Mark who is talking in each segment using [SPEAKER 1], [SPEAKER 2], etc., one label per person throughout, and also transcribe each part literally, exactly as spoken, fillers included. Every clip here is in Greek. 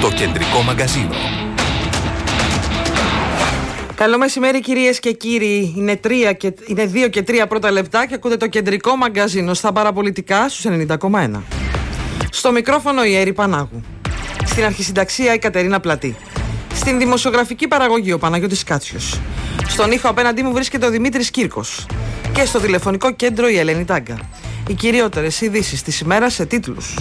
[SPEAKER 1] Το κεντρικό μαγκαζίνο.
[SPEAKER 2] Καλό μεσημέρι κυρίες και κύριοι. Είναι, τρία και, είναι δύο και τρία πρώτα λεπτά και ακούτε το κεντρικό μαγκαζίνο στα παραπολιτικά στους ενενήντα κόμμα ένα. Στο μικρόφωνο η Έρη Πανάγου. Στην αρχισυνταξία η Κατερίνα Πλατή. Στην δημοσιογραφική παραγωγή ο Παναγιώτης Κάτσιος. Στον ήχο απέναντί μου βρίσκεται ο Δημήτρης Κύρκος. Και στο τηλεφωνικό κέντρο η Ελένη Τάγκα. Οι κυριότερες ειδήσεις της ημέρας σε τίτλους.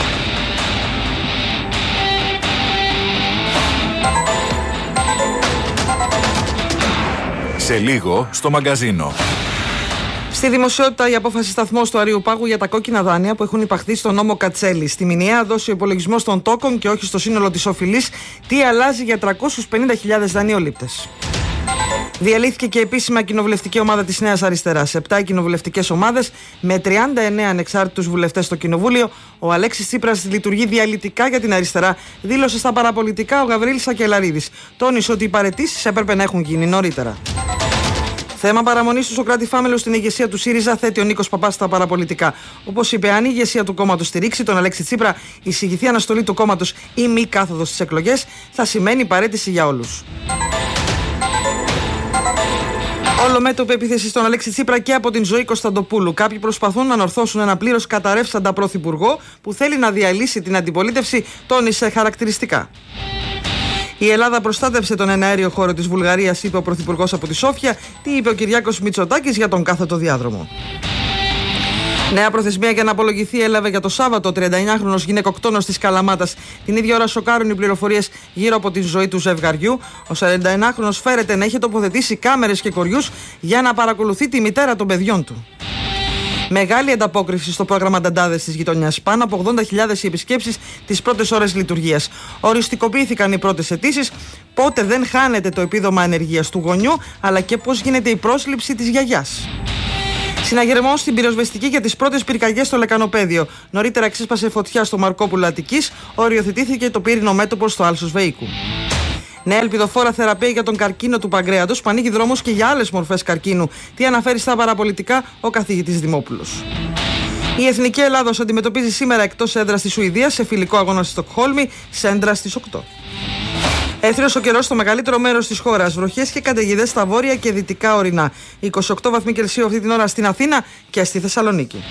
[SPEAKER 1] Σε λίγο στο μαγκαζίνο.
[SPEAKER 2] Στη δημοσιότητα, η απόφαση σταθμός του Αρείου Πάγου για τα κόκκινα δάνεια που έχουν υπαχθεί στον νόμο Κατσέλη. Στη μηνιαία δώσει ο υπολογισμός των τόκων και όχι στο σύνολο της οφειλής. Τι αλλάζει για τριακόσιους πενήντα χιλιάδες δανειολήπτες. Διαλύθηκε και επίσημα κοινοβουλευτική ομάδα της Νέας Αριστεράς. Επτά κοινοβουλευτικές ομάδες με τριάντα εννέα ανεξάρτητους βουλευτές στο Κοινοβούλιο. Ο Αλέξης Τσίπρας λειτουργεί διαλυτικά για την αριστερά, δήλωσε στα παραπολιτικά ο Γαβρίλης Σακελαρίδης. Τόνισε ότι οι παραιτήσεις έπρεπε να έχουν γίνει νωρίτερα. Θέμα παραμονής του Σωκράτη Φάμελου στην ηγεσία του ΣΥΡΙΖΑ θέτει ο Νίκος Παπάς στα παραπολιτικά. Όπως είπε, αν η ηγεσία του κόμματος στηρίξει τον Αλέξη Τσίπρα, η εισηγηθεί αναστολή του κόμματος ή μη κάθοδος στις εκλογές θα σημαίνει παραίτηση για όλους. Όλο μέτωπη επίθεση στον Αλέξη Τσίπρα και από την Ζωή Κωνσταντοπούλου. Κάποιοι προσπαθούν να ανορθώσουν ένα πλήρως καταρρεύσαντα πρωθυπουργό που θέλει να διαλύσει την αντιπολίτευση, τόνισε χαρακτηριστικά. Η Ελλάδα προστάτευσε τον εναέριο χώρο της Βουλγαρίας, είπε ο πρωθυπουργός από τη Σόφια. Τι είπε ο Κυριάκος Μητσοτάκης για τον κάθετο διάδρομο. Νέα προθεσμία για να απολογηθεί έλαβε για το Σάββατο ο τριανταεννιάχρονος γυναικοκτόνος της Καλαμάτας. Την ίδια ώρα σοκάρουν οι πληροφορίες γύρω από τη ζωή του ζευγαριού. Ο σαρανταεννιάχρονος φέρεται να έχει τοποθετήσει κάμερες και κοριούς για να παρακολουθεί τη μητέρα των παιδιών του. Μεγάλη ανταπόκριση στο πρόγραμμα Νταντάδες της γειτονιάς. Πάνω από ογδόντα χιλιάδες οι επισκέψεις τις πρώτες ώρες λειτουργίας. Οριστικοποιήθηκαν οι πρώτες αιτήσεις. Πότε δεν χάνεται το επίδομα ανεργίας του γονιού, αλλά και πώς γίνεται η πρόσληψη της γιαγιάς. Συναγερμός στην πυροσβεστική για τις πρώτες πυρκαγιές στο Λεκανοπέδιο. Νωρίτερα ξέσπασε φωτιά στο Μαρκόπουλο Αττικής. Οριοθετήθηκε το πύρινο μέτωπο στο Άλσος Βεϊκού. Νέα ελπιδοφόρα θεραπεία για τον καρκίνο του παγκρέατος που ανοίγει δρόμους και για άλλες μορφές καρκίνου. Τι αναφέρει στα παραπολιτικά ο καθηγητής Δημόπουλος. Η Εθνική Ελλάδος αντιμετωπίζει σήμερα εκτός έδρας στη Σουηδία σε φιλικό αγώνα στη Στοκχόλμη, σέντρα στις οκτώ. Έθριος ο καιρός στο μεγαλύτερο μέρος της χώρας. Βροχές και καταιγίδες στα βόρεια και δυτικά ορεινά. είκοσι οκτώ βαθμοί Κελσίου αυτή την ώρα στην Αθήνα και στη Θεσσαλονίκη.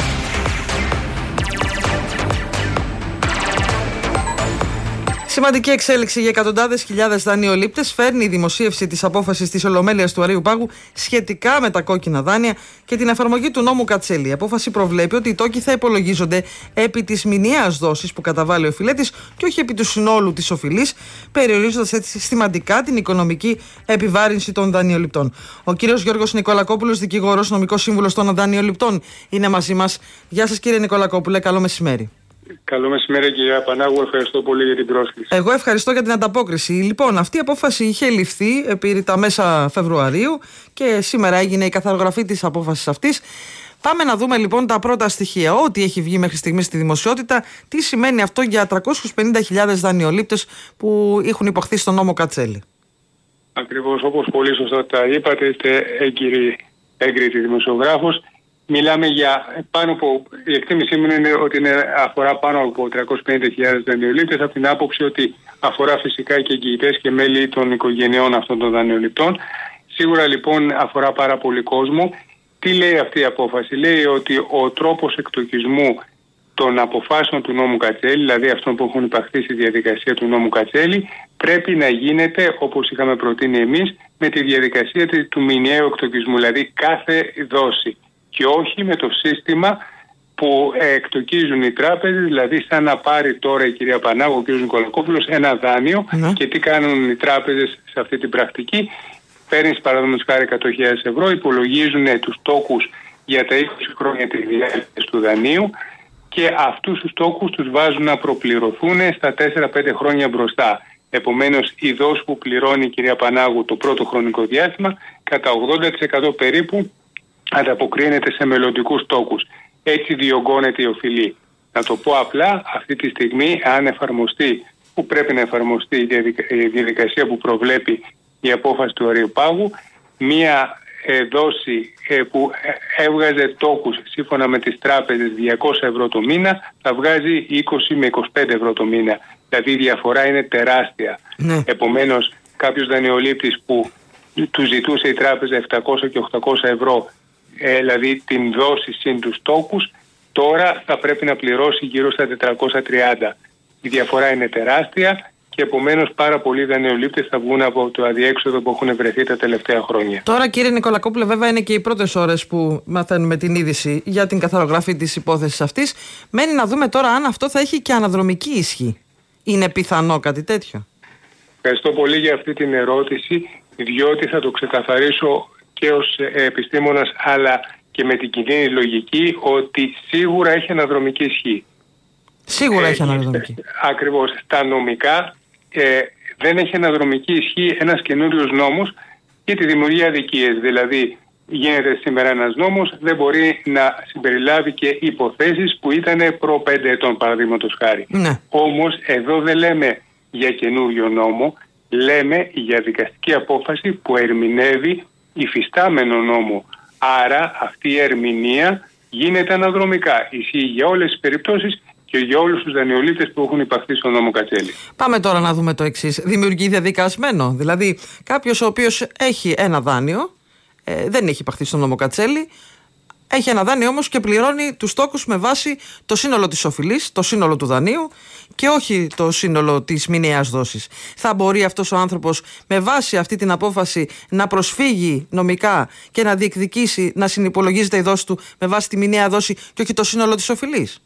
[SPEAKER 2] Σημαντική εξέλιξη για εκατοντάδες χιλιάδες δανειολήπτες φέρνει η δημοσίευση της απόφασης της Ολομέλειας του Αρείου Πάγου σχετικά με τα κόκκινα δάνεια και την εφαρμογή του νόμου Κατσέλη. Η απόφαση προβλέπει ότι οι τόκοι θα υπολογίζονται επί της μηνιαίας δόσης που καταβάλει ο οφειλέτης και όχι επί του συνόλου της οφειλής, περιορίζοντας έτσι συστηματικά την οικονομική επιβάρυνση των δανειοληπτών. Ο κύριος Γιώργος Νικολακόπουλος, δικηγόρος, νομικός σύμβουλος των δανειοληπτών, είναι μαζί μας. Γεια σας κύριε Νικολακόπουλε, καλό μεσημέρι.
[SPEAKER 3] Καλό μεσημέρι κυρία Πανάγου, ευχαριστώ πολύ για την πρόσκληση.
[SPEAKER 2] Εγώ ευχαριστώ για την ανταπόκριση. Λοιπόν, αυτή η απόφαση είχε ληφθεί επί τα μέσα Φεβρουαρίου και σήμερα έγινε η καθαρογραφή της απόφασης αυτής. Πάμε να δούμε λοιπόν τα πρώτα στοιχεία. Ό,τι έχει βγει μέχρι στιγμής στη δημοσιότητα, τι σημαίνει αυτό για τριακόσιους πενήντα χιλιάδες δανειολήπτες που έχουν υπαχθεί στον νόμο Κατσέλη.
[SPEAKER 3] Ακριβώς όπως πολύ σωστά τα είπατε, είστε έγκυρη, έγκριτη δημοσιογράφος. Μιλάμε για πάνω από, η εκτίμησή μου είναι ότι είναι, αφορά πάνω από τριακόσιους πενήντα χιλιάδες δανειολήπτες, από την άποψη ότι αφορά φυσικά και εγγυητές και μέλη των οικογενειών αυτών των δανειοληπτών. Σίγουρα λοιπόν αφορά πάρα πολύ κόσμο. Τι λέει αυτή η απόφαση? Λέει ότι ο τρόπος εκτοκισμού των αποφάσεων του νόμου Κατσέλη, δηλαδή αυτών που έχουν υπαχθεί στη διαδικασία του νόμου Κατσέλη, πρέπει να γίνεται όπως είχαμε προτείνει εμείς με τη διαδικασία του μηνιαίου εκτοκισμού, δηλαδή κάθε δόση. Και όχι με το σύστημα που εκτοκίζουν οι τράπεζες, δηλαδή σαν να πάρει τώρα η κυρία Πανάγου, ο κ. Νικολακόπουλος, ένα δάνειο. Ναι. Και τι κάνουν οι τράπεζες σε αυτή την πρακτική? Παίρνεις παραδείγματος χάρη εκατό χιλιάδες ευρώ, υπολογίζουν τους τόκους για τα είκοσι χρόνια της διάρκειας του δανείου και αυτούς τους τόκους τους βάζουν να προπληρωθούν στα τέσσερα πέντε χρόνια μπροστά. Επομένως, η δόση που πληρώνει η κυρία Πανάγου το πρώτο χρονικό διάστημα, κατά ογδόντα τοις εκατό περίπου, ανταποκρίνεται σε μελλοντικούς τόκους. Έτσι διωγγώνεται η οφειλή. Να το πω απλά, αυτή τη στιγμή, αν εφαρμοστεί, που πρέπει να εφαρμοστεί η διαδικασία που προβλέπει η απόφαση του Αρείου Πάγου, μία ε, δόση ε, που έβγαζε τόκους σύμφωνα με τις τράπεζες διακόσια ευρώ το μήνα, θα βγάζει είκοσι με είκοσι πέντε ευρώ το μήνα. Δηλαδή η διαφορά είναι τεράστια. Ναι. Επομένως, κάποιος δανειολήπτης που του ζητούσε η τράπεζα επτακόσια και οχτακόσια ευρώ, ε, δηλαδή την δόση συν τους τόκους, τώρα θα πρέπει να πληρώσει γύρω στα τετρακόσια τριάντα. Η διαφορά είναι τεράστια και επομένως πάρα πολλοί δανειολήπτες θα βγουν από το αδιέξοδο που έχουν βρεθεί τα τελευταία χρόνια.
[SPEAKER 2] Τώρα, κύριε Νικολακόπουλε, βέβαια είναι και οι πρώτες ώρες που μαθαίνουμε την είδηση για την καθαρογραφή της υπόθεσης αυτής. Μένει να δούμε τώρα αν αυτό θα έχει και αναδρομική ισχύ. Είναι πιθανό κάτι τέτοιο?
[SPEAKER 3] Ευχαριστώ πολύ για αυτή την ερώτηση, διότι θα το ξεκαθαρίσω και ως επιστήμονας αλλά και με την κοινή λογική ότι σίγουρα έχει αναδρομική ισχύ.
[SPEAKER 2] Σίγουρα ε, έχει αναδρομική.
[SPEAKER 3] Ακριβώς. Στα νομικά ε, δεν έχει αναδρομική ισχύ ένας καινούριος νόμος για τη δημιουργία αδικίες. Δηλαδή γίνεται σήμερα ένας νόμος, δεν μπορεί να συμπεριλάβει και υποθέσεις που ήταν προ πέντε ετών, παραδείγματος χάρη. Ναι. Όμως εδώ δεν λέμε για καινούριο νόμο, λέμε για δικαστική απόφαση που ερμηνεύει υφιστάμενο νόμο. Άρα αυτή η ερμηνεία γίνεται αναδρομικά. Ισχύει για όλες τις περιπτώσεις και για όλους τους δανειολήπτες που έχουν υπαχθεί στον νόμο Κατσέλη.
[SPEAKER 2] Πάμε τώρα να δούμε το εξής. Δημιουργεί διαδικασμένο. Δηλαδή κάποιος ο οποίος έχει ένα δάνειο, ε, δεν έχει υπαχθεί στον νόμο Κατσέλη, έχει ένα δάνειο όμως και πληρώνει τους τόκους με βάση το σύνολο της οφειλής, το σύνολο του δανείου και όχι το σύνολο της μηνιαίας δόσης. Θα μπορεί αυτός ο άνθρωπος με βάση αυτή την απόφαση να προσφύγει νομικά και να διεκδικήσει να συνυπολογίζεται η δόση του με βάση τη μηνιαία δόση και όχι το σύνολο της οφειλής?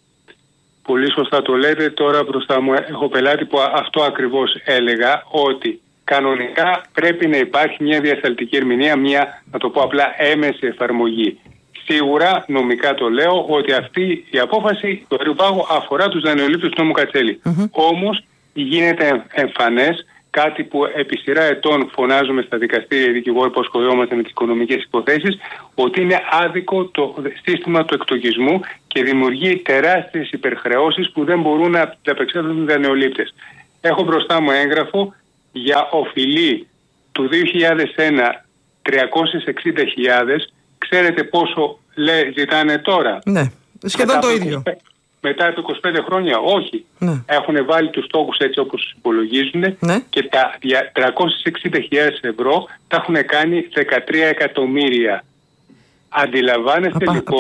[SPEAKER 3] Πολύ σωστά το λέτε. Τώρα μπροστά μου έχω πελάτη που αυτό ακριβώς έλεγα, ότι κανονικά πρέπει να υπάρχει μια διασταλτική ερμηνεία, μια, να το πω απλά, έμεση εφαρμογή. Σίγουρα νομικά το λέω ότι αυτή η απόφαση του Αριού Πάγου αφορά τους δανειολήπτες του νόμου Κατσέλη. Mm-hmm. Όμως γίνεται εμφανές κάτι που επί σειρά ετών φωνάζουμε στα δικαστήρια οι δικηγόροι που ασχολιόμαστε με τις οικονομικές υποθέσεις, ότι είναι άδικο το σύστημα του εκτοκισμού και δημιουργεί τεράστιες υπερχρεώσεις που δεν μπορούν να ανταπεξέλθουν οι δανειολήπτες. Έχω μπροστά μου έγγραφο για οφειλή του δύο χιλιάδες ένα τριακόσιες εξήντα χιλιάδες. Ξέρετε πόσο λέει, ζητάνε τώρα?
[SPEAKER 2] Ναι, σχεδόν μετά το ίδιο.
[SPEAKER 3] Μετά από είκοσι πέντε χρόνια, όχι. Ναι. Έχουν βάλει τους στόχους έτσι όπως τους υπολογίζουν, ναι, και τα τριακόσιες εξήντα χιλιάδες ευρώ τα έχουν κάνει δεκατρία εκατομμύρια. Αντιλαμβάνεστε, Απα, λοιπόν,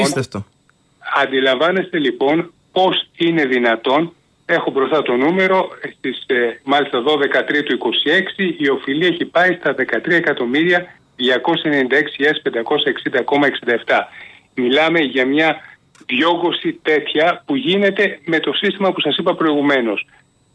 [SPEAKER 3] αντιλαμβάνεστε λοιπόν πώς είναι δυνατόν? Έχω μπροστά το νούμερο, στις, ε, μάλιστα δώδεκα Τρίτου είκοσι έξι η οφειλή έχει πάει στα δεκατρία εκατομμύρια διακόσιες ενενήντα έξι χιλιάδες πεντακόσια εξήντα κόμμα εξήντα επτά. Μιλάμε για μια διόγκωση τέτοια που γίνεται με το σύστημα που σας είπα προηγουμένως.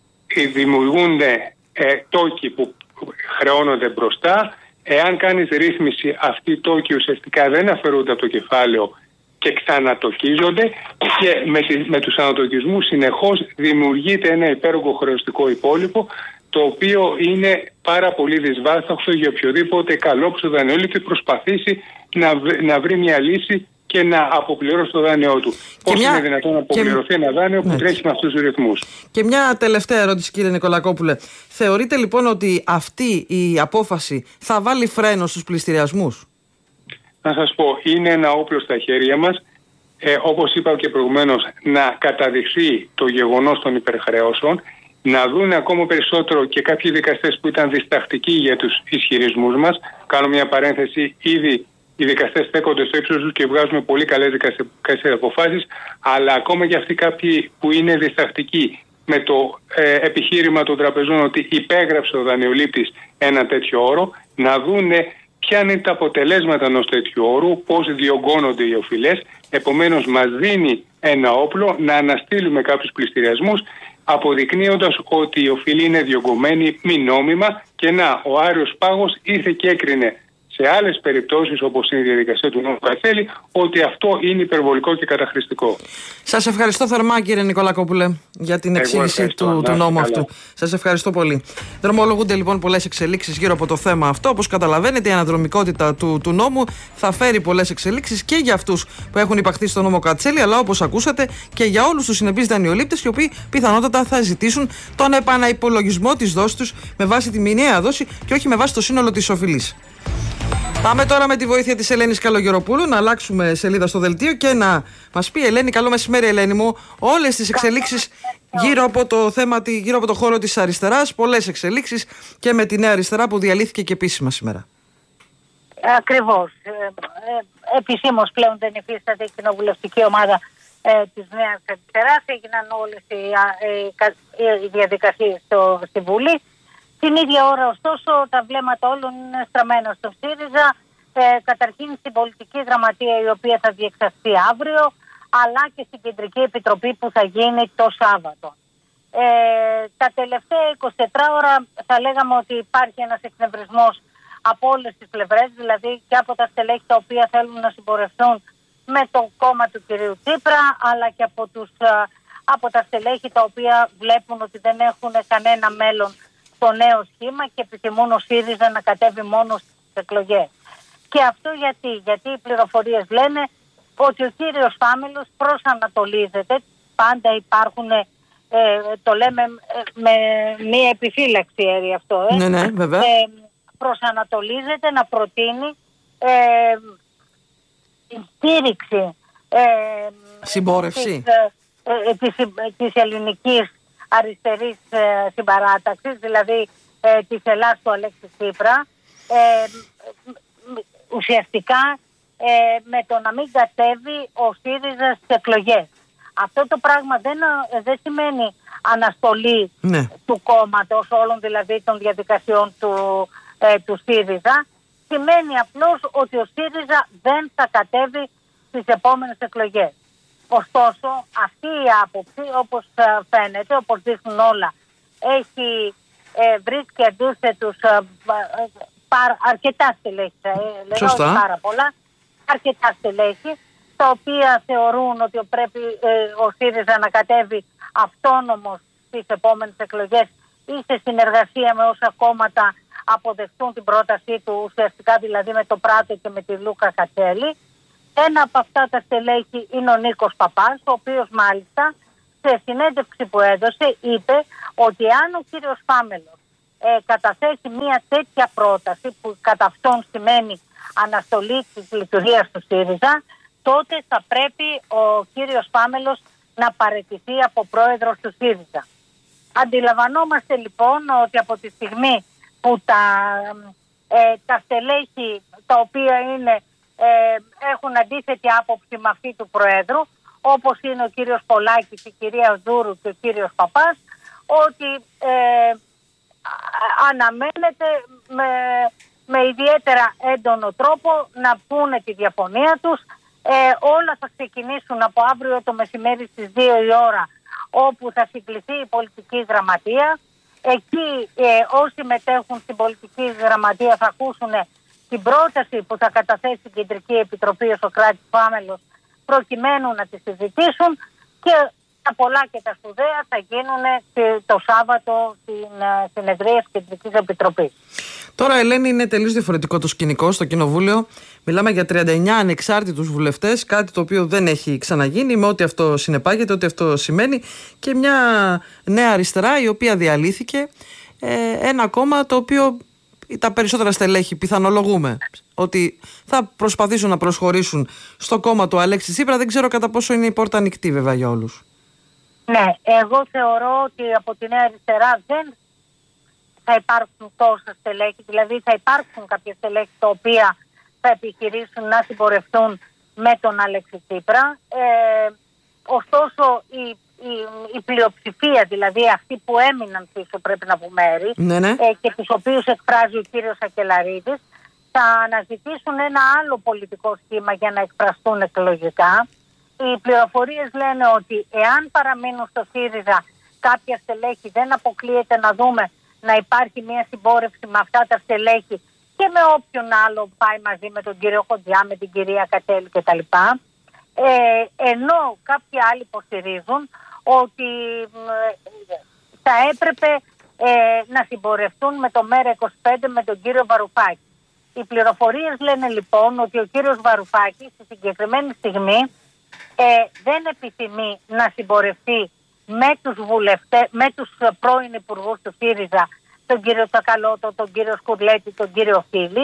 [SPEAKER 3] Δημιουργούνται ε, τόκοι που χρεώνονται μπροστά. Εάν κάνεις ρύθμιση, αυτοί οι τόκοι ουσιαστικά δεν αφαιρούνται από το κεφάλαιο και ξανατοκίζονται, και με, τη, με τους ανατοκισμούς συνεχώς δημιουργείται ένα υπέρογκο χρεωστικό υπόλοιπο, το οποίο είναι πάρα πολύ δυσβάσταχτο για οποιοδήποτε καλόψο δανειολήπτη προσπαθήσει να, βρ, να βρει μια λύση και να αποπληρώσει το δάνειό του. Πώς μια... είναι δυνατόν να αποπληρωθεί και... ένα δάνειο που ναι. τρέχει με αυτούς τους ρυθμούς? Και
[SPEAKER 2] μια τελευταία ερώτηση, κύριε Νικολακόπουλε. Θεωρείτε λοιπόν ότι αυτή η απόφαση θα βάλει φρένο στους πληστηριασμούς?
[SPEAKER 3] Να σας πω, είναι ένα όπλο στα χέρια μας. Ε, όπως είπα και προηγουμένως, να καταδειχθεί το γεγονός των υπερχρεώσεων, να δουν ακόμα περισσότερο και κάποιοι δικαστές που ήταν διστακτικοί για τους ισχυρισμούς μας. Κάνω μια παρένθεση, ήδη οι δικαστές στέκονται στο ύψος τους και βγάζουμε πολύ καλές δικαστικές αποφάσεις, αλλά ακόμα και αυτοί κάποιοι που είναι διστακτικοί με το ε, επιχείρημα των τραπεζών ότι υπέγραψε ο δανειολήπτης ένα τέτοιο όρο, να δούνε ποια είναι τα αποτελέσματα ενός τέτοιου όρου, πώς διωγγώνονται οι οφειλές. Επομένως μας δίνει ένα όπλο να αναστείλουμε κάποιους πληστηριασμούς, αποδεικνύοντας ότι η οφειλή είναι διωγγωμένη μη νόμιμα, και να, ο Άριος Πάγος ήρθε και έκρινε σε άλλες περιπτώσεις, όπως είναι η διαδικασία του νόμου Κατσέλη, ότι αυτό είναι υπερβολικό και καταχρηστικό.
[SPEAKER 2] Σας ευχαριστώ θερμά, κύριε Νικολακόπουλε, για την εξήγηση του, του νόμου αυτού. Σας ευχαριστώ πολύ. Δρομολογούνται λοιπόν πολλές εξελίξεις γύρω από το θέμα αυτό. Όπως καταλαβαίνετε, η αναδρομικότητα του, του νόμου θα φέρει πολλές εξελίξεις και για αυτούς που έχουν υπαχθεί στο νόμο Κατσέλη, αλλά όπως ακούσατε και για όλους τους συνεπείς δανειολήπτες, οι οποίοι πιθανότατα θα ζητήσουν τον επαναυπολογισμό της δόσης τους με βάση τη μηνιαία δόση και όχι με βάση το σύνολο της οφειλής. Πάμε τώρα με τη βοήθεια της Ελένης Καλογεροπούλου να αλλάξουμε σελίδα στο δελτίο και να μας πει, Ελένη, καλό μεσημέρι Ελένη μου, όλες τις εξελίξεις γύρω από το θέμα, γύρω από το χώρο της αριστεράς, πολλές εξελίξεις και με τη Νέα Αριστερά που διαλύθηκε και επίσημα σήμερα.
[SPEAKER 4] Ακριβώς. Ε, ε, επισήμως πλέον δεν υφίσταται η κοινοβουλευτική ομάδα ε, της Νέας Αριστεράς. Έγιναν όλες οι, οι, οι διαδικασίες στο, στη Βουλή. Την ίδια ώρα ωστόσο τα βλέμματα όλων είναι στραμμένα στο ΣΥΡΙΖΑ, ε, καταρχήν στην πολιτική γραμματεία η οποία θα διεξαχθεί αύριο, αλλά και στην Κεντρική Επιτροπή που θα γίνει το Σάββατο. Ε, τα τελευταία είκοσι τέσσερις ώρα θα λέγαμε ότι υπάρχει ένας εκνευρισμός από όλες τις πλευρές, δηλαδή και από τα στελέχη τα οποία θέλουν να συμπορευτούν με το κόμμα του κυρίου Τσίπρα, αλλά και από, τους, από τα στελέχη τα οποία βλέπουν ότι δεν έχουν κανένα μέλλον το νέο σχήμα και επιθυμούν ο ΣΥΡΙΖΑ να κατέβει μόνο στις εκλογές. Και αυτό γιατί, γιατί οι πληροφορίες λένε ότι ο κύριος Φάμελος προσανατολίζεται, πάντα υπάρχουν, ε, το λέμε ε, με μία επιφύλαξη έρει αυτό, ε,
[SPEAKER 2] ναι, ναι, βέβαια.
[SPEAKER 4] Ε, προσανατολίζεται να προτείνει ε, στήριξη ε,
[SPEAKER 2] συμπόρευση
[SPEAKER 4] της, ε, της, της ελληνικής αριστερής ε, συμπαράταξης, δηλαδή ε, της Ελλάδας του Αλέξη Τσίπρα, ε, ουσιαστικά ε, με το να μην κατέβει ο ΣΥΡΙΖΑ στις εκλογές. Αυτό το πράγμα δεν, δεν σημαίνει αναστολή
[SPEAKER 2] ναι.
[SPEAKER 4] του κόμματος, όλων δηλαδή των διαδικασιών του, ε, του ΣΥΡΙΖΑ. Σημαίνει απλώς ότι ο ΣΥΡΙΖΑ δεν θα κατέβει στις επόμενες εκλογές. Ωστόσο, αυτή η άποψη, όπως φαίνεται, όπως δείχνουν όλα, έχει ε, βρίσκει αντίθετους ε, παρ, αρκετά στελέχη, ε, λέω πάρα πολλά, αρκετά στελέχη, τα οποία θεωρούν ότι πρέπει ε, ο ΣΥΡΙΖΑ να κατέβει αυτόνομος στις επόμενες εκλογές ή σε συνεργασία με όσα κόμματα αποδεχτούν την πρότασή του, ουσιαστικά δηλαδή με το Πράτο και με τη Λούκα Κατσέλη. Ένα από αυτά τα στελέχη είναι ο Νίκος Παπάς, ο οποίος μάλιστα σε συνέντευξη που έδωσε είπε ότι αν ο κύριος Φάμελος ε, καταθέσει μια τέτοια πρόταση που κατά αυτόν σημαίνει αναστολή της λειτουργίας του ΣΥΡΙΖΑ, τότε θα πρέπει ο κύριος Φάμελος να παραιτηθεί από πρόεδρος του ΣΥΡΙΖΑ. Αντιλαμβανόμαστε λοιπόν ότι από τη στιγμή που τα, ε, τα στελέχη τα οποία είναι, ε, έχουν αντίθετη άποψη με αυτή του Προέδρου, όπως είναι ο κύριος Πολάκης, η κυρία Δούρου και ο κύριος Παπάς, ότι ε, αναμένεται με, με ιδιαίτερα έντονο τρόπο να πούνε τη διαφωνία τους. Ε, όλα θα ξεκινήσουν από αύριο το μεσημέρι στις δύο η ώρα, όπου θα συγκληθεί η πολιτική γραμματεία. Εκεί ε, όσοι μετέχουν στην πολιτική γραμματεία θα ακούσουν την πρόταση που θα καταθέσει η Κεντρική Επιτροπή ο Σωκράτης Φάμελος, προκειμένου να τη συζητήσουν, και τα πολλά και τα σπουδαία θα γίνουν το Σάββατο στην συνεδρία της Κεντρικής Επιτροπής.
[SPEAKER 2] Τώρα, Ελένη, είναι τελείως διαφορετικό το σκηνικό στο Κοινοβούλιο. Μιλάμε για τριάντα εννέα ανεξάρτητους βουλευτές, κάτι το οποίο δεν έχει ξαναγίνει, με ό,τι αυτό συνεπάγεται, ό,τι αυτό σημαίνει, και μια Νέα Αριστερά η οποία διαλύθηκε. Ε, ένα κόμμα το οποίο τα περισσότερα στελέχη πιθανολογούμε ότι θα προσπαθήσουν να προσχωρήσουν στο κόμμα του Αλέξη Τσίπρα. Δεν ξέρω κατά πόσο είναι η πόρτα ανοιχτή, βέβαια, για όλους.
[SPEAKER 4] Ναι, εγώ θεωρώ ότι από τη Νέα Αριστερά δεν θα υπάρξουν τόσα στελέχη, δηλαδή θα υπάρξουν κάποια στελέχη τα οποία θα επιχειρήσουν να συμπορευτούν με τον Αλέξη Τσίπρα. Ε, ωστόσο η, η, η πλειοψηφία, δηλαδή αυτοί που έμειναν πίσω, πρέπει να πούμε,
[SPEAKER 2] ναι, ναι.
[SPEAKER 4] ε, και τους οποίους εκφράζει ο κύριος Σακελαρίδης, θα αναζητήσουν ένα άλλο πολιτικό σχήμα για να εκφραστούν εκλογικά. Οι πληροφορίες λένε ότι εάν παραμείνουν στο ΣΥΡΙΖΑ κάποια στελέχη, δεν αποκλείεται να δούμε να υπάρχει μια συμπόρευση με αυτά τα στελέχη και με όποιον άλλο πάει μαζί, με τον κύριο Χοντζιά, με την κυρία Κατέλη κτλ. Ε, ενώ κάποιοι άλλοι υποστηρίζουν ότι ε, θα έπρεπε ε, να συμπορευτούν με το ΜΕΡΑ είκοσι πέντε, με τον κύριο Βαρουφάκη. Οι πληροφορίες λένε λοιπόν ότι ο κύριος Βαρουφάκης στη συγκεκριμένη στιγμή ε, δεν επιθυμεί να συμπορευτεί με τους βουλευτές, με τους πρώην υπουργούς του ΣΥΡΙΖΑ, τον κύριο Τσακαλώτο, τον κύριο Σκουρλέτη, τον κύριο Φίλη,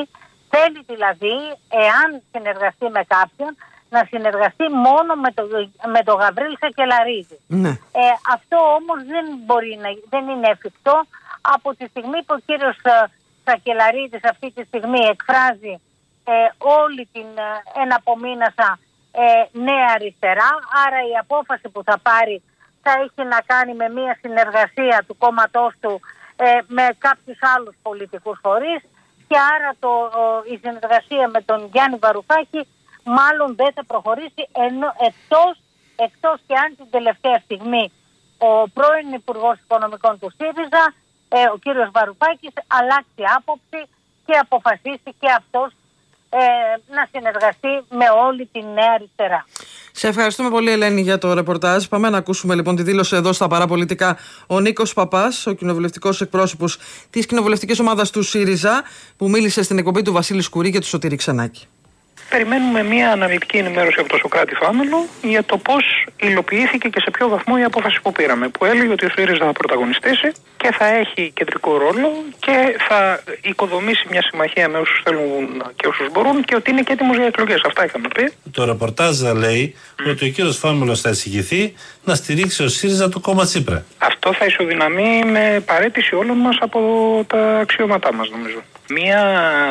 [SPEAKER 4] Θέλει δηλαδή, εάν συνεργαστεί με κάποιον, να συνεργαστεί μόνο με τον με το Γαβρίλ Σακελαρίδη.
[SPEAKER 2] Ναι.
[SPEAKER 4] Ε, αυτό όμως δεν μπορεί να, δεν είναι εφικτό από τη στιγμή που ο κύριος Σακελαρίδης αυτή τη στιγμή εκφράζει ε, όλη την ε, εναπομείνασα ε, νέα αριστερά, άρα η απόφαση που θα πάρει θα έχει να κάνει με μια συνεργασία του κόμματός του ε, με κάποιους άλλους πολιτικούς φορείς και άρα το, ο, η συνεργασία με τον Γιάννη Βαρουφάκη μάλλον δεν θα προχωρήσει ενώ, εκτός, εκτός και αν την τελευταία στιγμή ο πρώην Υπουργός Οικονομικών του ΣΥΡΙΖΑ, ε, ο κύριος Βαρουφάκης, αλλάξει άποψη και αποφασίσει και αυτός ε, να συνεργαστεί με όλη την νέα αριστερά.
[SPEAKER 2] Σε ευχαριστούμε πολύ, Ελένη, για το ρεπορτάζ. Πάμε να ακούσουμε λοιπόν τη δήλωση εδώ στα Παραπολιτικά. Ο Νίκος Παπάς, ο κοινοβουλευτικός εκπρόσωπος της κοινοβουλευτικής ομάδας του ΣΥΡΙΖΑ, που μίλησε στην εκπομπή του Βασίλη Σκουρί και του Σωτήρη Ξενάκη.
[SPEAKER 5] Περιμένουμε μια αναλυτική ενημέρωση από το Σωκράτη Φάμελο για το πώς υλοποιήθηκε και σε ποιο βαθμό η απόφαση που πήραμε. Που έλεγε ότι ο ΣΥΡΙΖΑ θα πρωταγωνιστήσει και θα έχει κεντρικό ρόλο και θα οικοδομήσει μια συμμαχία με όσους θέλουν και όσους μπορούν και ότι είναι και έτοιμος για εκλογές. Αυτά είχαμε πει.
[SPEAKER 6] Το ρεπορτάζ λέει mm. ότι ο κύριος Φάμελος θα εισηγηθεί να στηρίξει ο ΣΥΡΙΖΑ το κόμμα Τσίπρα.
[SPEAKER 5] Αυτό θα ισοδυναμεί με παρέτηση όλων μας από τα αξιώματά μας, νομίζω. Μία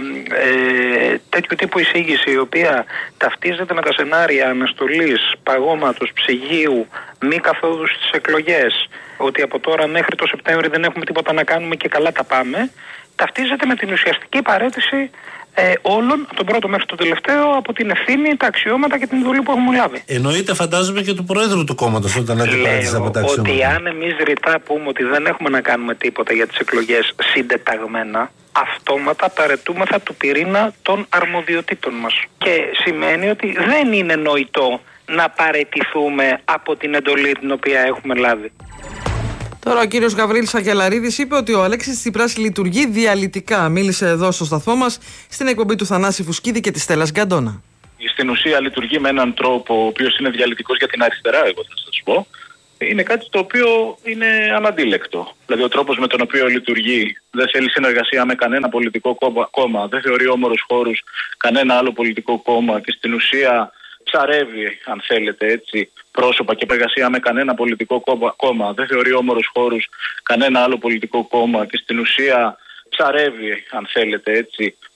[SPEAKER 5] ε, τέτοιου τύπου εισήγηση η οποία ταυτίζεται με τα σενάρια αναστολής, παγώματος, ψυγείου, μη καθόδου στις εκλογές, ότι από τώρα μέχρι το Σεπτέμβριο δεν έχουμε τίποτα να κάνουμε και καλά τα πάμε, ταυτίζεται με την ουσιαστική παρέτηση ε, όλων, από τον πρώτο μέχρι τον τελευταίο, από την ευθύνη, τα αξιώματα και την εντολή που έχουμε λάβει.
[SPEAKER 6] Εννοείται, φαντάζομαι, και του Προέδρου του κόμματος όταν λέτε παρέτηση από τα αξιώματα.
[SPEAKER 5] Ότι αν εμείς ρητά πούμε ότι δεν έχουμε να κάνουμε τίποτα για τις εκλογές συντεταγμένα, αυτόματα παρετούμεθα του πυρήνα των αρμοδιοτήτων μας. Και σημαίνει ότι δεν είναι νοητό να παρετηθούμε από την εντολή την οποία έχουμε λάβει.
[SPEAKER 2] Τώρα ο κύριος Γαβρίλ Σακελαρίδης είπε ότι ο Αλέξης Τσίπρας λειτουργεί διαλυτικά. Μίλησε εδώ στο σταθμό μας στην εκπομπή του Θανάση Φουσκίδη και της Στέλλας Γκαντόνα.
[SPEAKER 7] Στην ουσία λειτουργεί με έναν τρόπο ο οποίος είναι διαλυτικός για την αριστερά, εγώ θα σας πω. Είναι κάτι το οποίο είναι αναντίλεκτο. Δηλαδή ο τρόπος με τον οποίο λειτουργεί δεν θέλει συνεργασία με κανένα πολιτικό κόμμα, δεν θεωρεί όμορους χώρους κανένα άλλο πολιτικό κόμμα και στην ουσία ψαρεύει, αν θέλετε έτσι, πρόσωπα και εργασία με κανένα πολιτικό κόμμα, δεν θεωρεί όμορους χώρους κανένα άλλο πολιτικό κόμμα και στην ουσία ψαρεύει, αν θέλετε έτσι,